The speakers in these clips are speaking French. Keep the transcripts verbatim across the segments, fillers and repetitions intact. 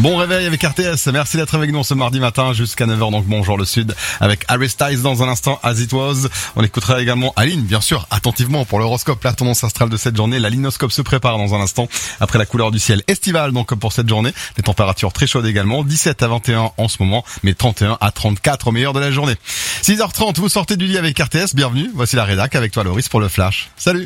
Bon réveil avec R T S, merci d'être avec nous ce mardi matin jusqu'à neuf heures, donc bonjour le Sud avec Harry Styles dans un instant, As It Was. On écoutera également Aline, bien sûr, attentivement pour l'horoscope, la tendance astrale de cette journée. La linoscope se prépare dans un instant après la couleur du ciel estivale, donc pour cette journée. Les températures très chaudes également, dix-sept à vingt et un en ce moment, mais trente et un à trente-quatre au meilleur de la journée. six heures trente, vous sortez du lit avec R T S, bienvenue, voici la rédac avec toi Loris pour le flash. Salut.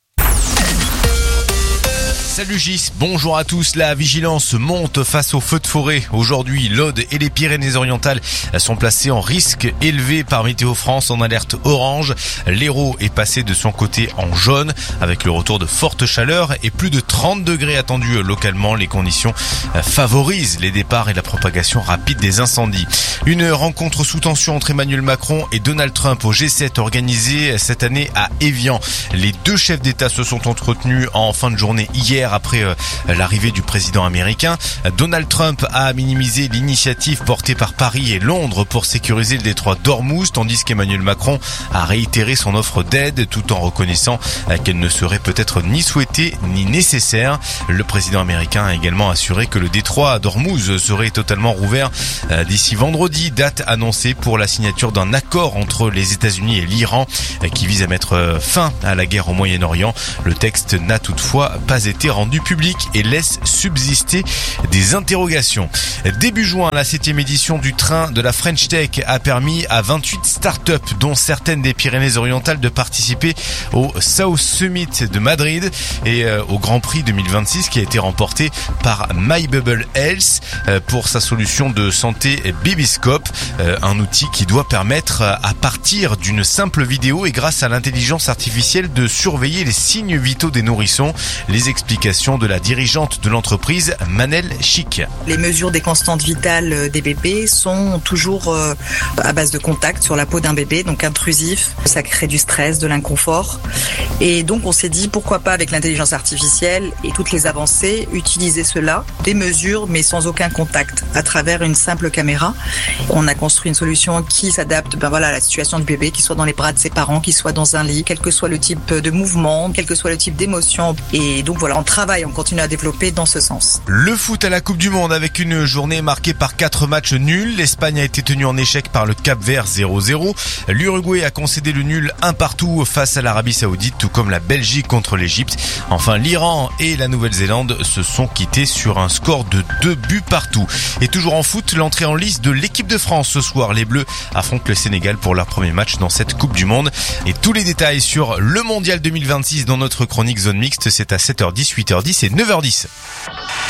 Salut Gis, bonjour à tous. La vigilance monte face aux feux de forêt. Aujourd'hui, l'Aude et les Pyrénées-Orientales sont placés en risque élevé par Météo France en alerte orange. L'Hérault est passé de son côté en jaune avec le retour de fortes chaleurs et plus de trente degrés attendus localement. Les conditions favorisent les départs et la propagation rapide des incendies. Une rencontre sous tension entre Emmanuel Macron et Donald Trump au G sept organisée cette année à Évian. Les deux chefs d'État se sont entretenus en fin de journée hier après euh, l'arrivée du président américain. Donald Trump a minimisé l'initiative portée par Paris et Londres pour sécuriser le détroit d'Ormuz, tandis qu'Emmanuel Macron a réitéré son offre d'aide tout en reconnaissant euh, qu'elle ne serait peut-être ni souhaitée ni nécessaire. Le président américain a également assuré que le détroit d'Ormuz serait totalement rouvert euh, d'ici vendredi, date annoncée pour la signature d'un accord entre les États-Unis et l'Iran euh, qui vise à mettre euh, fin à la guerre au Moyen-Orient. Le texte n'a toutefois pas été rendu public et laisse subsister des interrogations. Début juin, la septième édition du train de la French Tech a permis à vingt-huit startups, dont certaines des Pyrénées-Orientales, de participer au South Summit de Madrid et euh, au Grand Prix deux mille vingt-six qui a été remporté par MyBubble Health euh, pour sa solution de santé Babyscope, euh, un outil qui doit permettre à partir d'une simple vidéo et grâce à l'intelligence artificielle de surveiller les signes vitaux des nourrissons. Les explications de la dirigeante de l'entreprise, Manel Chic. Les mesures des constantes vitales des bébés sont toujours à base de contact sur la peau d'un bébé, donc intrusif. Ça crée du stress, de l'inconfort. Et donc on s'est dit pourquoi pas avec l'intelligence artificielle et toutes les avancées, utiliser cela, des mesures mais sans aucun contact, à travers une simple caméra. On a construit une solution qui s'adapte ben voilà, à la situation du bébé, qu'il soit dans les bras de ses parents, qu'il soit dans un lit, quel que soit le type de mouvement, quel que soit le type d'émotion. Et donc voilà, on travaille, on continue à développer dans ce sens. Le foot à la Coupe du Monde avec une journée marquée par quatre matchs nuls. L'Espagne a été tenue en échec par le Cap-Vert zéro zéro. L'Uruguay a concédé le nul un partout face à l'Arabie Saoudite, tout comme la Belgique contre l'Égypte. Enfin, l'Iran et la Nouvelle-Zélande se sont quittés sur un score de deux buts partout. Et toujours en foot, l'entrée en lice de l'équipe de France ce soir. Les Bleus affrontent le Sénégal pour leur premier match dans cette Coupe du Monde. Et tous les détails sur le Mondial deux mille vingt-six dans notre chronique Zone Mixte, c'est à sept heures dix, huit heures dix et neuf heures dix.